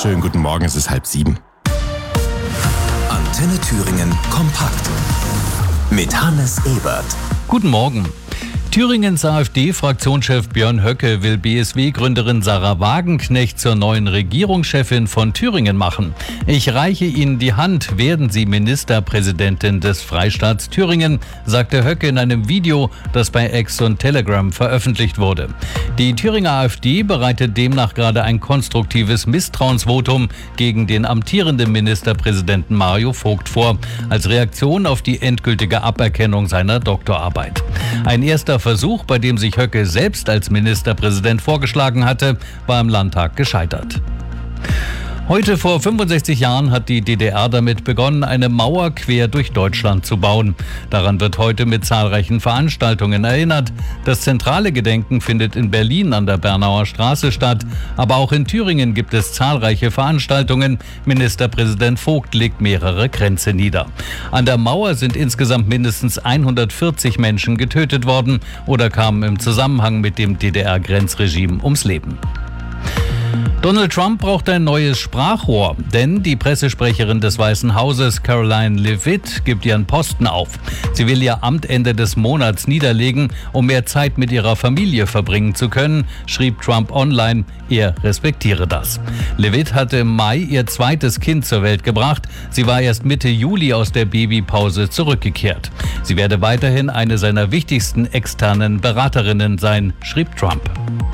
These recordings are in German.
Schönen guten Morgen, es ist 6:30. Antenne Thüringen kompakt mit Hannes Ebert. Guten Morgen. Thüringens AfD-Fraktionschef Björn Höcke will BSW-Gründerin Sarah Wagenknecht zur neuen Regierungschefin von Thüringen machen. Ich reiche Ihnen die Hand, werden Sie Ministerpräsidentin des Freistaats Thüringen, sagte Höcke in einem Video, das bei X und Telegram veröffentlicht wurde. Die Thüringer AfD bereitet demnach gerade ein konstruktives Misstrauensvotum gegen den amtierenden Ministerpräsidenten Mario Vogt vor, als Reaktion auf die endgültige Aberkennung seiner Doktorarbeit. Ein erster Versuch, bei dem sich Höcke selbst als Ministerpräsident vorgeschlagen hatte, war im Landtag gescheitert. Heute vor 65 Jahren hat die DDR damit begonnen, eine Mauer quer durch Deutschland zu bauen. Daran wird heute mit zahlreichen Veranstaltungen erinnert. Das zentrale Gedenken findet in Berlin an der Bernauer Straße statt. Aber auch in Thüringen gibt es zahlreiche Veranstaltungen. Ministerpräsident Vogt legt mehrere Kränze nieder. An der Mauer sind insgesamt mindestens 140 Menschen getötet worden oder kamen im Zusammenhang mit dem DDR-Grenzregime ums Leben. Donald Trump braucht ein neues Sprachrohr, denn die Pressesprecherin des Weißen Hauses, Caroline Leavitt, gibt ihren Posten auf. Sie will ihr Amt Ende des Monats niederlegen, um mehr Zeit mit ihrer Familie verbringen zu können, schrieb Trump online, er respektiere das. Leavitt hatte im Mai ihr zweites Kind zur Welt gebracht. Sie war erst Mitte Juli aus der Babypause zurückgekehrt. Sie werde weiterhin eine seiner wichtigsten externen Beraterinnen sein, schrieb Trump.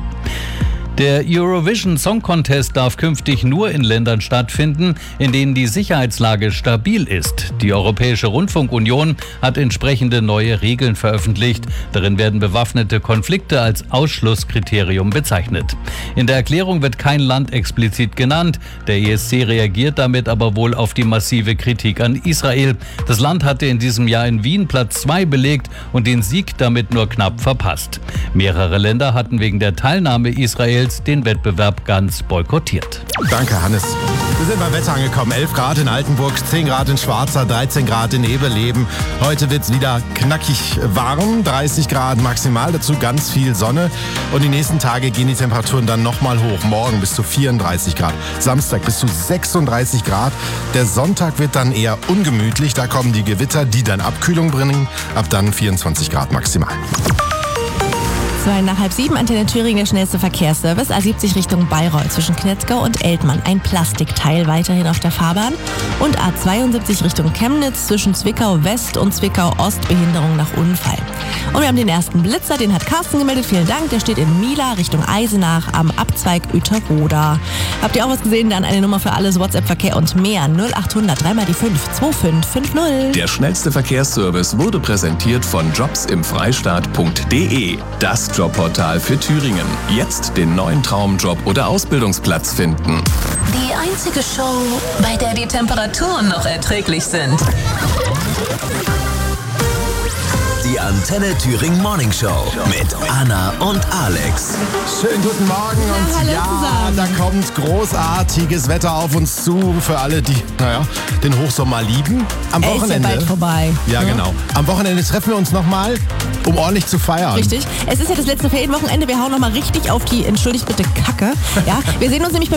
Der Eurovision Song Contest darf künftig nur in Ländern stattfinden, in denen die Sicherheitslage stabil ist. Die Europäische Rundfunkunion hat entsprechende neue Regeln veröffentlicht. Darin werden bewaffnete Konflikte als Ausschlusskriterium bezeichnet. In der Erklärung wird kein Land explizit genannt. Der ESC reagiert damit aber wohl auf die massive Kritik an Israel. Das Land hatte in diesem Jahr in Wien Platz 2 belegt und den Sieg damit nur knapp verpasst. Mehrere Länder hatten wegen der Teilnahme Israels den Wettbewerb ganz boykottiert. Danke, Hannes. Wir sind beim Wetter angekommen. 11 Grad in Altenburg, 10 Grad in Schwarza, 13 Grad in Ebeleben. Heute wird es wieder knackig warm, 30 Grad maximal, dazu ganz viel Sonne. Und die nächsten Tage gehen die Temperaturen dann nochmal hoch. Morgen bis zu 34 Grad, Samstag bis zu 36 Grad. Der Sonntag wird dann eher ungemütlich. Da kommen die Gewitter, die dann Abkühlung bringen. Ab dann 24 Grad maximal. 6:30, Antenne Thüringen, der schnellste Verkehrsservice. A70 Richtung Bayreuth zwischen Knetzgau und Eltmann. Ein Plastikteil weiterhin auf der Fahrbahn. Und A72 Richtung Chemnitz zwischen Zwickau West und Zwickau Ost. Behinderung nach Unfall. Und wir haben den ersten Blitzer, den hat Carsten gemeldet. Vielen Dank. Der steht in Mila Richtung Eisenach am Abzweig Ueterroda. Habt ihr auch was gesehen? Dann eine Nummer für alles, WhatsApp-Verkehr und mehr. 0800 3 mal die 5 2550. Der schnellste Verkehrsservice wurde präsentiert von jobsimfreistaat.de. Das Jobportal für Thüringen. Jetzt den neuen Traumjob oder Ausbildungsplatz finden. Die einzige Show, bei der die Temperaturen noch erträglich sind. Die Antenne Thüringen Morning Show mit Anna und Alex. Schönen guten Morgen und hallo zusammen. Da kommt großartiges Wetter auf uns zu für alle, die den Hochsommer lieben. Am Wochenende. Ist ja bald vorbei. Ja, genau. Am Wochenende treffen wir uns nochmal, um ordentlich zu feiern. Richtig. Es ist ja das letzte Ferienwochenende. Wir hauen nochmal richtig auf die, entschuldigt bitte, Kacke. Ja, wir sehen uns nämlich